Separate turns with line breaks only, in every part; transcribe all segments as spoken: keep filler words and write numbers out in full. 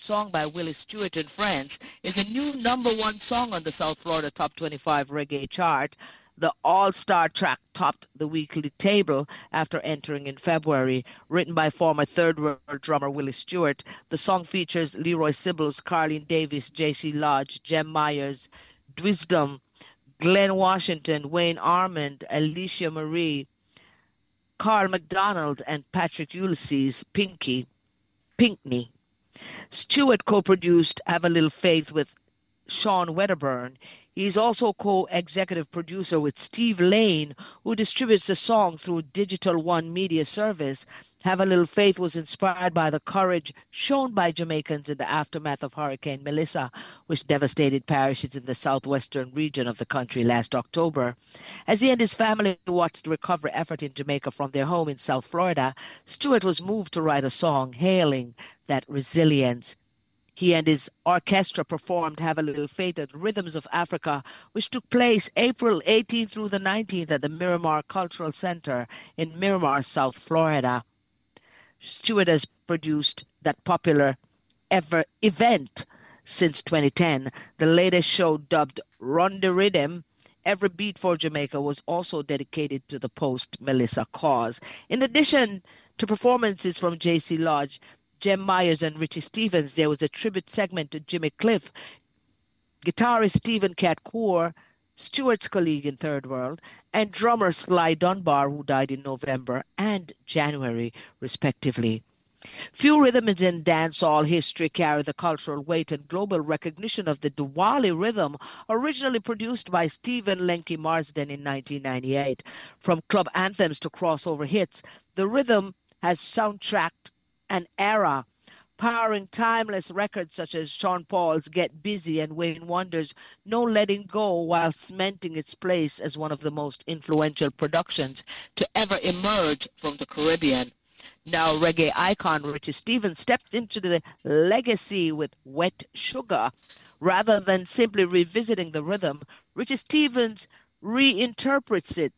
song by Willie Stewart and Friends is a new number one song on the South Florida Top twenty-five reggae chart. The All-Star track topped the weekly table after entering in February. Written by former Third World drummer Willie Stewart, the song features Leroy Sibbles, Carlene Davis, J C Lodge, Jem Myers, Dwisdom, Glenn Washington, Wayne Armand, Alicia Marie, Carl McDonald, and Patrick Ulysses Pinky, Pinkney. Stewart co-produced Have a Little Faith with Sean Wedderburn. He's also co-executive producer with Steve Lane, who distributes the song through Digital One media service. Have a Little Faith was inspired by the courage shown by Jamaicans in the aftermath of Hurricane Melissa, which devastated parishes in the southwestern region of the country last October. As he and his family watched the recovery effort in Jamaica from their home in South Florida, Stewart was moved to write a song hailing that resilience. He and his orchestra performed Have a Little Faith at Rhythms of Africa, which took place April eighteenth through the nineteenth at the Miramar Cultural Center in Miramar, South Florida. Stewart has produced that popular ever event since twenty ten. The latest show, dubbed Run the Rhythm, Every Beat for Jamaica, was also dedicated to the post-Melissa cause. In addition to performances from J C Lodge, Jem Myers, and Richie Stephens, there was a tribute segment to Jimmy Cliff, guitarist Stephen Catcour, Stewart's colleague in Third World, and drummer Sly Dunbar, who died in November and January, respectively. Few rhythms in dancehall history carry the cultural weight and global recognition of the Diwali rhythm, originally produced by Stephen Lenky Marsden in nineteen ninety-eight. From club anthems to crossover hits, the rhythm has soundtracked an era, powering timeless records such as Sean Paul's Get Busy and Wayne Wonder's No Letting Go, while cementing its place as one of the most influential productions to ever emerge from the Caribbean. Now reggae icon Richie Stephens stepped into the legacy with Wet Sugar. Rather than simply revisiting the rhythm, Richie Stephens reinterprets it,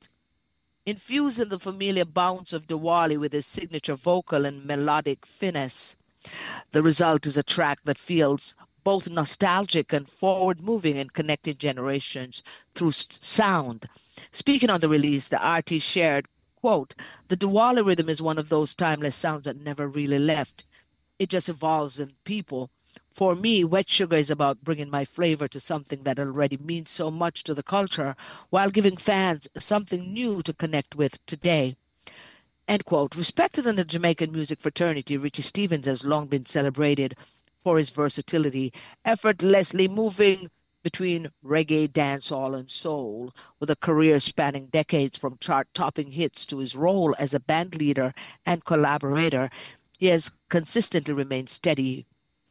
infusing the familiar bounce of Diwali with his signature vocal and melodic finesse. The result is a track that feels both nostalgic and forward-moving and connecting generations through sound. Speaking on the release, the artist shared, quote, "The Diwali rhythm is one of those timeless sounds that never really left. It just evolves in people. For me, Wet Sugar is about bringing my flavor to something that already means so much to the culture while giving fans something new to connect with today." End quote. Respected in the Jamaican music fraternity, Richie Stephens has long been celebrated for his versatility, effortlessly moving between reggae, dancehall, and soul, with a career spanning decades from chart-topping hits to his role as a band leader and collaborator. He has consistently remained steady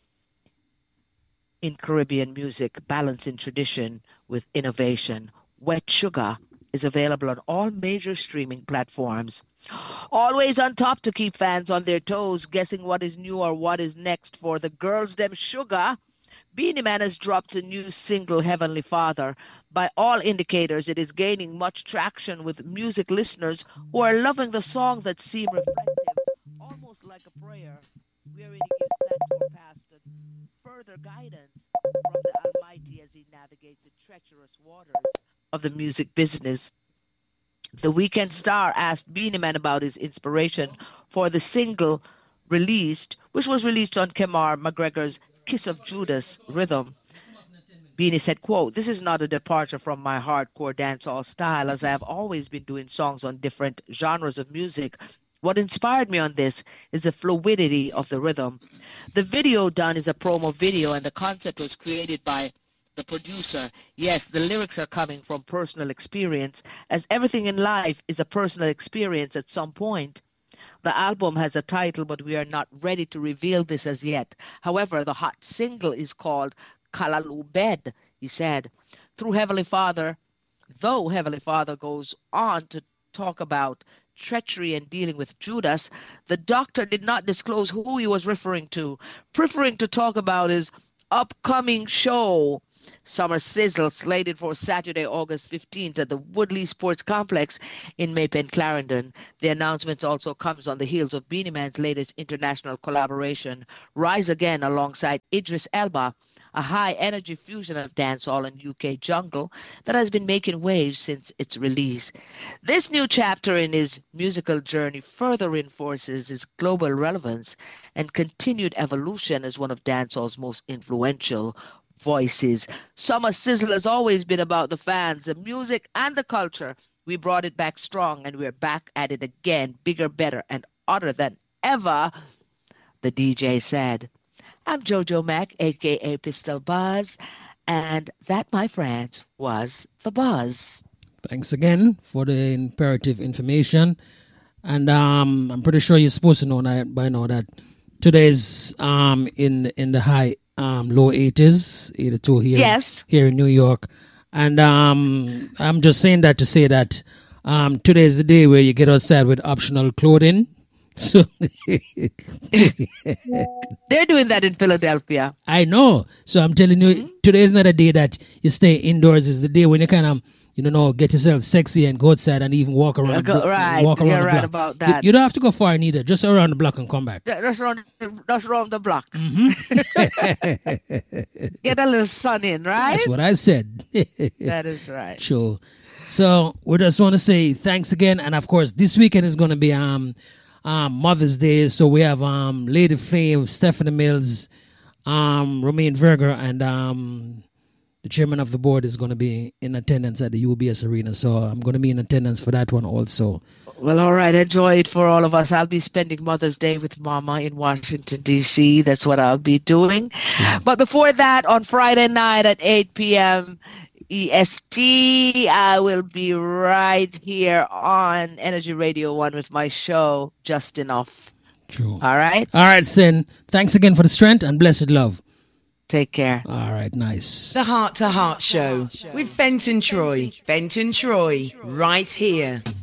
in Caribbean music, balancing tradition with innovation. Wet Sugar is available on all major streaming platforms. Always on top to keep fans on their toes, guessing what is new or what is next for the Girls Dem Sugar, Beenie Man has dropped a new single, Heavenly Father. By all indicators, it is gaining much traction with music listeners who are loving the song that seems reflective, almost like a prayer, wherein he gives thanks for past and further guidance from the Almighty as he navigates the treacherous waters of the music business. The Weekend Star asked Beenie Man about his inspiration for the single released, which was released on Kemar McGregor's Kiss of Judas rhythm. Beanie said, quote, "This is not a departure from my hardcore dancehall style, as I have always been doing songs on different genres of music. What inspired me on this is the fluidity of the rhythm. The video done is a promo video, and the concept was created by the producer. Yes, the lyrics are coming from personal experience, as everything in life is a personal experience at some point. The album has a title, but we are not ready to reveal this as yet. However, the hot single is called Kalalu Bed," he said. Through Heavenly Father, though Heavenly Father goes on to talk about treachery and dealing with Judas, the doctor did not disclose who he was referring to, preferring to talk about his upcoming show, Summer Sizzle, slated for Saturday, August fifteenth at the Woodley Sports Complex in Maypen, Clarendon. The announcement also comes on the heels of Beenie Man's latest international collaboration, Rise Again, alongside Idris Elba, a high-energy fusion of dancehall and U K jungle that has been making waves since its release. This new chapter in his musical journey further reinforces his global relevance and continued evolution as one of dancehall's most influential voices. Summer Sizzle has always been about the fans, the music, and the culture. We brought it back strong, and we're back at it again, bigger, better, and hotter than ever, the D J said. I'm Jojo Mack, a k a. Pistol Buzz, and that, my friends, was The Buzz.
Thanks again for the imperative information. And um, I'm pretty sure you're supposed to know that by now that today's um, in, in the high Um, low eighties, eighty-two here,
yes.
here in New York. And um, I'm just saying that to say that um, today is the day where you get outside with optional clothing. So
they're doing that in Philadelphia.
I know. So I'm telling you, mm-hmm. Today is not a day that you stay indoors. It's the day when you kind of, you know, get yourself sexy and go outside and even walk around.
Go,
the,
right,
walk around
you're
the
right
block.
about that.
You, you don't have to go far neither. Just around the block and come back.
Just around, just around the block.
Mm-hmm.
Get a little sun in, right?
That's what I said.
That is right.
Sure. So we just want to say thanks again, and of course, this weekend is going to be um, um Mother's Day. So we have um Lady Fame, Stephanie Mills, um Romaine Verger, and um. The chairman of the board is going to be in attendance at the U B S Arena, so I'm going to be in attendance for that one also.
Well, all right. Enjoy it for all of us. I'll be spending Mother's Day with Mama in Washington, D C That's what I'll be doing. Sure. But before that, on Friday night at eight p.m. E S T, I will be right here on Energy Radio one with my show, Just Enough.
True.
All right?
All right, Sin. Thanks again for the strength and blessed love.
Take care.
All right, nice.
The Heart to Heart Show with Fenton Troy. Fenton Troy, right here.